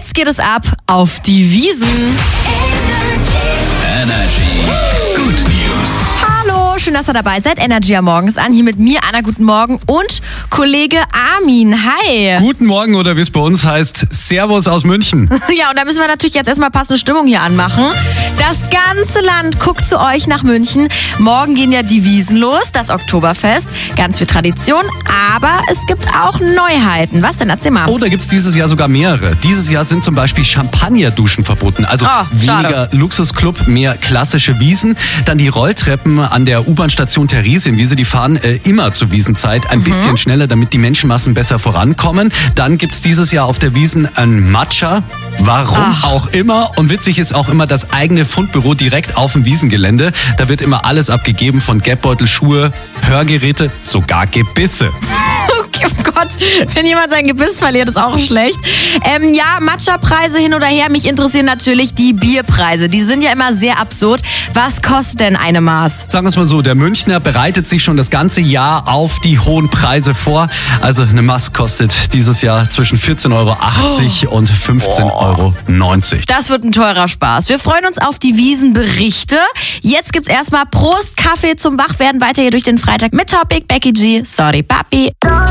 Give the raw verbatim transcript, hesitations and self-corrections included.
Jetzt geht es ab auf die Wiesn. Energy. Good News. Hallo, schön, dass ihr dabei seid. Energy am Morgens an. Hier mit mir, Anna, guten Morgen. Und Kollege Armin. Hi. Guten Morgen oder wie es bei uns heißt, Servus aus München. Ja, und da müssen wir natürlich jetzt erstmal passende Stimmung hier anmachen. Das ganze Land guckt zu euch nach München. Morgen gehen ja die Wiesn los, das Oktoberfest. Ganz viel Tradition, aber es gibt auch Neuheiten. Was denn? Erzähl mal. Oh, da gibt's dieses Jahr sogar mehrere. Dieses Jahr sind zum Beispiel Champagnerduschen verboten. Also Oh, weniger schade. Luxusclub, mehr klassische Wiesn. Dann die Rolltreppen an der U-Bahn-Station Theresienwiese, die fahren äh, immer zur Wiesnzeit ein bisschen schneller, damit die Menschenmassen besser vorankommen. Dann gibt's dieses Jahr auf der Wiesn ein Matcha. Warum Ach. auch immer. Und witzig ist auch immer das eigene Fundbüro direkt auf dem Wiesengelände. Da wird immer alles abgegeben, von Geldbeutel, Schuhe, Hörgeräte, sogar Gebisse. Okay, oh Gott, wenn jemand sein Gebiss verliert, ist auch schlecht. Ähm, ja, Matcha-Preise hin oder her. Mich interessieren natürlich die Bierpreise. Die sind ja immer sehr absurd. Was kostet denn eine Maß? Sagen wir es mal so, der Münchner bereitet sich schon das ganze Jahr auf die hohen Preise vor. Also eine Maß kostet dieses Jahr zwischen vierzehn Euro achtzig und fünfzehn Euro neunzig. Das wird ein teurer Spaß. Wir freuen uns auf die Wiesn-Berichte. Jetzt gibt's erstmal Prost Kaffee zum Wachwerden weiter hier durch den Freitag mit Topic. Becky G, sorry Papi.